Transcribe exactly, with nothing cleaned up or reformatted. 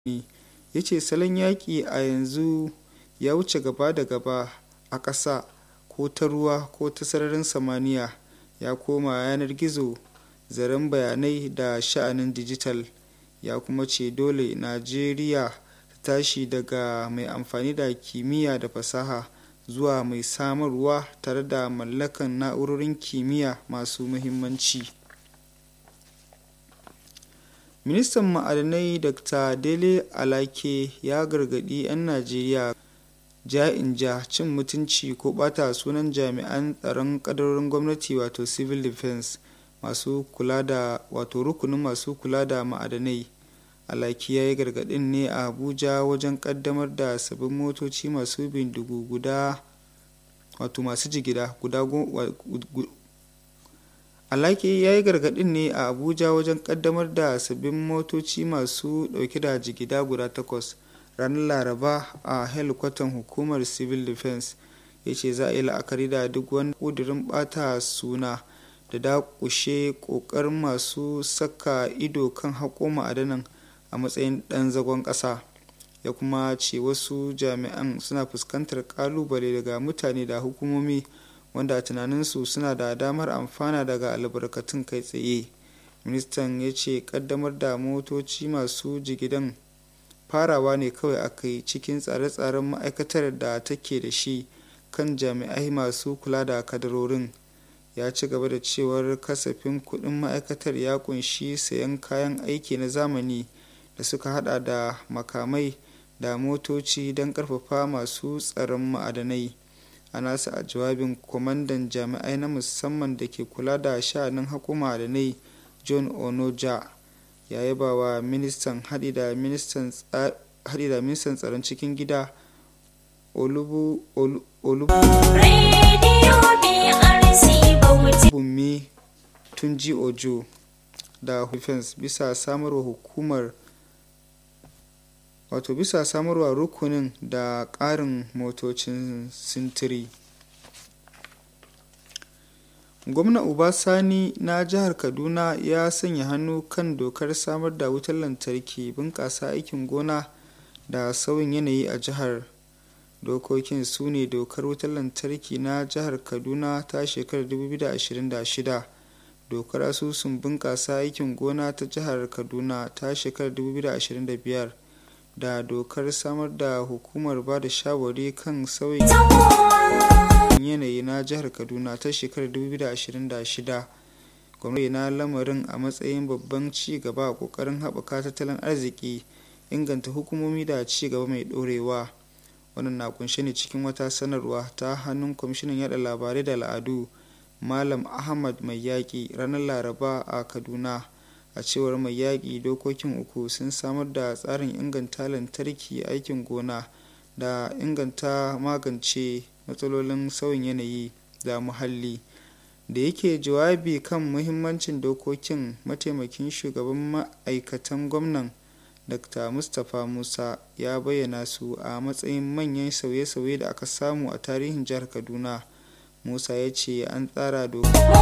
ya ce salon yaƙi a yanzu ya wuce gaba da gaba a ƙasa ko ta ruwa ko ta sararin samaniya, ya koma yanar gizo, zaren bayanai da sha'anin dijital. Ya kuma ce dole Najeriya ta tashi daga mai amfani da kimiyya da fasaha zuwa mai samarwa tare da mallakan na'urorin kimiyya masu muhimmanci. Ministan Ma'adanai Dr. Dele Alake ya gargaɗi 'yan Najeriya ja-in-ja, cin mutunci ko ɓata sunan jami'an tsaron ƙadarorin gwamnati wato Civil Defense masu kula da wato rukunin masu kula da ma'adanai. Alake ya yi gargaɗin ne a Abuja wajen ƙaddamar da sabbin motoci masu bindigu guda wato masu jigida guda Alake ya yi gargaɗin ne a Abuja wajen ƙaddamar da sabbin motoci masu ɗauke da jigida guda takwas ranar Laraba a helikwatan Hukumar Civil Defense. Ya ce za a yi la'akari da duk wani ƙudurin ɓata suna da daƙushe ƙoƙarin masu saka ido kan haƙo ma'adanan a matsayin ɗan zagon ƙasa. Ya kuma ce wasu jami'an suna fuskantar ƙalubale daga mutane da hukumomi wanda a tunaninsu suna da damar amfana daga albarkatun kai tsaye. Ministan ya ce ƙaddamar da motoci masu jigidan farawa ne kawai aka yi cikin tsare-tsaren ma'aikatar da take da shi kan jami'ai masu kula da kadarorin. Ya ci gaba da cewar kasafin kuɗin ma'aikatar ya ƙunshi sayen kayan aiki na zamani da suka hada da makamai da motoci don ƙarfafa masu tsaron ma'adanai. A nasa a jawabin, kwamandan jami'ai na musamman da ke kula da sha'anin haƙo ma'adanai John Onoja ya yaba wa ministan haɗi da ministan tsaron cikin gida Olubunmi Tunji Ojo da Defense bisa samarwa hukumar wato bisa samarwa rukunin da ƙarin motocin sintiri. Gwamna Uba Sani na jihar Kaduna ya sanya hannu kan dokar samar da wutar lantarki, bunƙasa aikin gona da sauyin yanayi a jihar. Dokokin su ne dokar wutar lantarki na jihar Kaduna ta shekarar dubu biyu da ashirin da shida, dokar asusun bunƙasa aikin gona ta jihar Kaduna ta shekarar dubu biyu da ashirin da biyar, da dokar samar da hukumar ba da shawari kan sauyin yanayi na jihar Kaduna ta shekarar dubu biyu da ashirin da shida. Gwamnati na lamarin a matsayin babban ci gaba a ƙoƙarin haɓaka tattalin arziki, inganta hukumomi da ci gaba mai ɗorewa. Wannan na kunshe ne cikin wata sanarwa ta hannun kwamishinan yaɗa labarai da al'adu Malam Ahmad Mai Yaƙi ranar Laraba a Kaduna. A cewar Mai Yaƙi, dokokin uku sun samar da tsarin inganta lantarki, aikin gona da inganta magance matsalolin sauyin yanayi da muhalli. Da yake jawabi kan muhimmancin dokokin, mataimakin shugaban ma'aikatan gwamnan Dr. Mustapha Musa ya bayyana su a matsayin manyan sauye-sauye da aka samu a tarihin jihar Kaduna. Musa ya ce an tsara doka